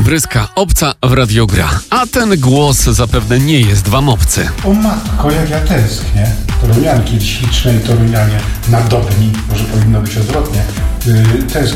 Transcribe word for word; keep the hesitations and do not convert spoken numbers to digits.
Wryska obca w radio gra, a ten głos zapewne nie jest wam obcy. O matko, jak ja tęsknię. Torunianki ślicznej Torunianie na Dobni, może powinno być odwrotnie. Yy, tęsknię